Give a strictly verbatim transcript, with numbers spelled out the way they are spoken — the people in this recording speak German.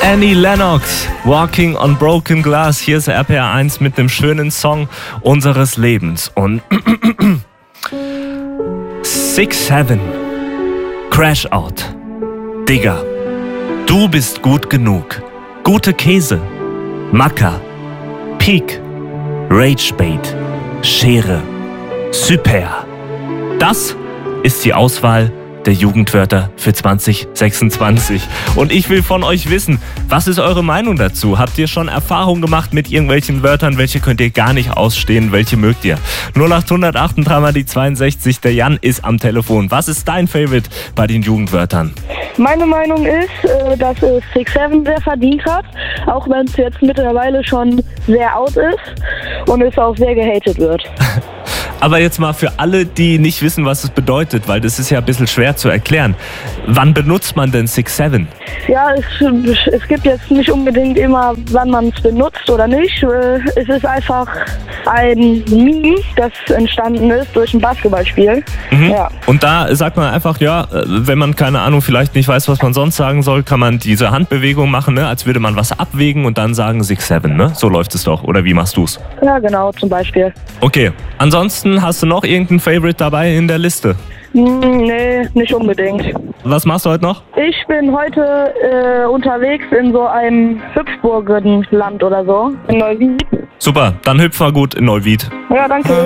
Annie Lennox, Walking on Broken Glass. Hier ist R P R eins mit dem schönen Song unseres Lebens. Und six seven, Crash Out. Digga, du bist gut genug. Gute Käse, Macker, Peak, Rage Bait, Schere, Super. Das ist die Auswahl der Jugendwörter für zwanzig sechsundzwanzig. Und ich will von euch wissen, was ist eure Meinung dazu? Habt ihr schon Erfahrung gemacht mit irgendwelchen Wörtern? Welche könnt ihr gar nicht ausstehen? Welche mögt ihr? null acht null acht drei mal die zweiundsechzig. Der Jan ist am Telefon. Was ist dein Favorite bei den Jugendwörtern? Meine Meinung ist, dass es six seven sehr verdient hat, auch wenn es jetzt mittlerweile schon sehr out ist und es auch sehr gehatet wird. Aber jetzt mal für alle, die nicht wissen, was es bedeutet, weil das ist ja ein bisschen schwer zu erklären. Wann benutzt man denn six seven? Ja, es, es gibt jetzt nicht unbedingt immer, wann man es benutzt oder nicht. Es ist einfach ein Meme, das entstanden ist durch ein Basketballspiel. Mhm. Ja. Und da sagt man einfach, ja, wenn man, keine Ahnung, vielleicht nicht weiß, was man sonst sagen soll, kann man diese Handbewegung machen, ne? Als würde man was abwägen und dann sagen six seven, ne? So läuft es doch. Oder wie machst du's? Ja, genau, zum Beispiel. Okay, ansonsten hast du noch irgendein Favorite dabei in der Liste? Nee, nicht unbedingt. Was machst du heute noch? Ich bin heute äh, unterwegs in so einem Hüpfburgenland oder so, in Neuwied. Super, dann hüpf mal gut in Neuwied. Ja, danke.